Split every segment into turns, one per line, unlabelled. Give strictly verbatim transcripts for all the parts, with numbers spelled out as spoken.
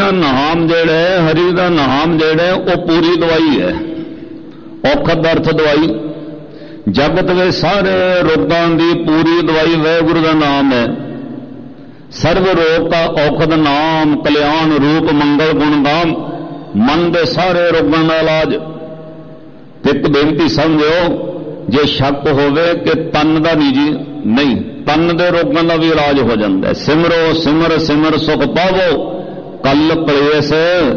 ਦਾ ਨਾਮ ਜਿਹੜਾ ਹੈ, ਹਰੀ ਦਾ ਨਾਮ ਜਿਹੜਾ ਹੈ, ਉਹ ਪੂਰੀ ਦਵਾਈ ਹੈ। ਔਖਦ ਦਾ ਅਰਥ ਦਵਾਈ। ਜਗਤ ਦੇ ਸਾਰੇ ਰੋਗਾਂ ਦੀ ਪੂਰੀ ਦਵਾਈ ਵਾਹਿਗੁਰੂ ਦਾ ਨਾਮ ਹੈ। ਸਰਵ ਰੋਗ ਦਾ ਔਖਦ ਨਾਮ, ਕਲਿਆਣ ਰੂਪ ਮੰਗਲ ਗੁਣ ਗਾਮ, ਮਨ ਦੇ ਸਾਰੇ ਰੋਗਾਂ ਦਾ ਇਲਾਜ। ਇੱਕ ਬੇਨਤੀ ਸਮਝਿਓ, ਜੇ ਸ਼ੱਕ ਹੋਵੇ ਕਿ ਤਨ ਦਾ ਨਹੀਂ ਜੀ, ਨਹੀਂ, ਤਨ ਦੇ ਰੋਗਾਂ ਦਾ ਵੀ ਇਲਾਜ ਹੋ ਜਾਂਦਾ ਹੈ। ਸਿਮਰੋ ਸਿਮਰ ਸਿਮਰ ਸੁਖ ਪਾਵੋ, ਕੱਲ ਕਲੇਸ਼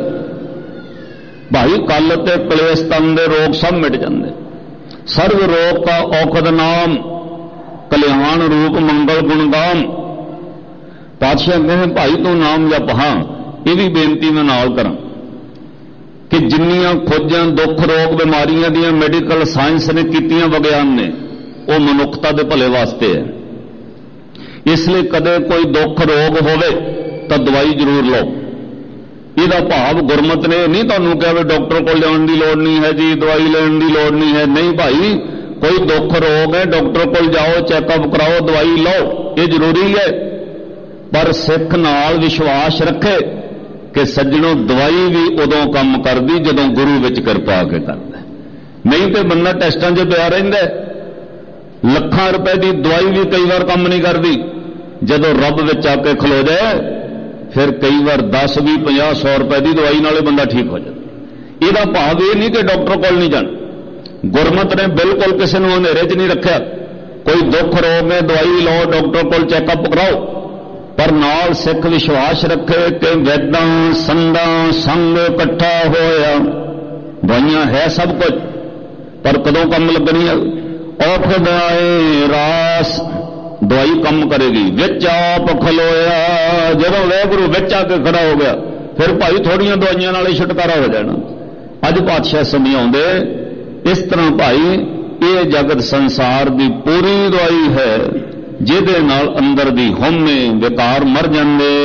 ਭਾਈ, ਕੱਲ ਤੇ ਕਲੇਸ਼ ਤਨ ਦੇ ਰੋਗ ਸਭ ਮਿਟ ਜਾਂਦੇ। ਸਰਵ ਰੋਗ ਦਾ ਔਖਦ ਨਾਮ, ਕਲਿਆਣ ਰੂਪ ਮੰਗਲ ਗੁਣ ਗਾਮ। ਪਾਤਸ਼ਾਹ ਕਹਿੰਦੇ ਭਾਈ ਤੂੰ ਨਾਮ ਜਪ। ਹਾਂ, ਇਹ ਵੀ ਬੇਨਤੀ ਮੈਂ ਨਾਲ ਕਰਾਂ ਕਿ ਜਿੰਨੀਆਂ ਖੋਜਾਂ ਦੁੱਖ ਰੋਗ ਬਿਮਾਰੀਆਂ ਦੀਆਂ ਮੈਡੀਕਲ ਸਾਇੰਸ ਨੇ ਕੀਤੀਆਂ, ਵਿਗਿਆਨ ਨੇ, ਉਹ ਮਨੁੱਖਤਾ ਦੇ ਭਲੇ ਵਾਸਤੇ ਹੈ। ਇਸ ਲਈ ਕਦੇ ਕੋਈ ਦੁੱਖ ਰੋਗ ਹੋਵੇ ਤਾਂ ਦਵਾਈ ਜ਼ਰੂਰ ਲਓ। ਇਹਦਾ ਭਾਵ ਗੁਰਮਤਿ ਨੇ ਨਹੀਂ ਤੁਹਾਨੂੰ ਕਿਹਾ ਵੀ ਡਾਕਟਰ ਕੋਲ ਜਾਣ ਦੀ ਲੋੜ ਨਹੀਂ ਹੈ ਜੀ, ਦਵਾਈ ਲੈਣ ਦੀ ਲੋੜ ਨਹੀਂ ਹੈ। ਨਹੀਂ ਭਾਈ, ਕੋਈ ਦੁੱਖ ਰੋਗ ਹੈ, ਡਾਕਟਰ ਕੋਲ ਜਾਓ, ਚੈੱਕਅਪ ਕਰਾਓ, ਦਵਾਈ ਲਓ, ਇਹ ਜ਼ਰੂਰੀ ਹੈ। ਪਰ ਸਿੱਖ ਨਾਲ ਵਿਸ਼ਵਾਸ ਰੱਖੇ ਕਿ ਸੱਜਣੋਂ ਦਵਾਈ ਵੀ ਉਦੋਂ ਕੰਮ ਕਰਦੀ ਜਦੋਂ ਗੁਰੂ ਵਿੱਚ ਕਿਰਪਾ ਕੇ ਕਰਦਾ। ਨਹੀਂ ਤੇ ਬੰਦਾ ਟੈਸਟਾਂ 'ਚ ਪਿਆ ਰਹਿੰਦਾ। ਲੱਖਾਂ ਰੁਪਏ ਦੀ ਦਵਾਈ ਵੀ ਕਈ ਵਾਰ ਕੰਮ ਨਹੀਂ ਕਰਦੀ। ਜਦੋਂ ਰੱਬ ਵਿੱਚ ਆ ਕੇ ਖਲੋ ਜਾਏ ਫਿਰ ਕਈ ਵਾਰ ਦਸ ਵੀਹ ਪੰਜਾਹ ਸੌ ਰੁਪਏ ਦੀ ਦਵਾਈ ਨਾਲੇ ਬੰਦਾ ਠੀਕ ਹੋ ਜਾਂਦਾ। ਇਹਦਾ ਭਾਵ ਇਹ ਨਹੀਂ ਕਿ ਡਾਕਟਰ ਕੋਲ ਨਹੀਂ ਜਾਣਾ। ਗੁਰਮਤਿ ਨੇ ਬਿਲਕੁਲ ਕਿਸੇ ਨੂੰ ਹਨੇਰੇ 'ਚ ਨਹੀਂ ਰੱਖਿਆ। ਕੋਈ ਦੁੱਖ ਰੋਗ ਹੈ, ਦਵਾਈ ਲਓ, ਡਾਕਟਰ ਕੋਲ ਚੈੱਕਅਪ ਕਰਾਓ, ਪਰ ਨਾਲ ਸਿੱਖ ਵਿਸ਼ਵਾਸ ਰੱਖੇ ਕਿ ਵੈਦਾਂ ਸੰਦਾਂ ਸੰਗ ਇਕੱਠਾ ਹੋਇਆ। ਦਵਾਈਆਂ ਹੈ ਸਭ ਕੁਝ, ਪਰ ਕਦੋਂ ਕੰਮ ਲੱਗਣੀ ਹੈ? ਔਖਦ ਆਏ ਰਾਸ, ਦਵਾਈ ਕੰਮ ਕਰੇਗੀ। ਵਿੱਚ ਆਪ ਖਲੋਇਆ, ਜਦੋਂ ਵਾਹਿਗੁਰੂ ਵਿੱਚ ਆ ਕੇ ਖੜਾ ਹੋ ਗਿਆ ਫਿਰ ਭਾਈ ਥੋੜੀਆਂ ਦਵਾਈਆਂ ਨਾਲ ਹੀ ਛੁਟਕਾਰਾ ਹੋ ਜਾਣਾ। ਅੱਜ ਪਾਤਸ਼ਾਹ ਸਮਝਾਉਂਦੇ ਇਸ ਤਰ੍ਹਾਂ ਭਾਈ ਇਹ ਜਗਤ ਸੰਸਾਰ ਦੀ ਪੂਰੀ ਦਵਾਈ ਹੈ, ਜਿਹਦੇ ਨਾਲ ਅੰਦਰ ਦੀ ਹਉਮੈ ਵਿਕਾਰ ਮਰ ਜਾਂਦੇ।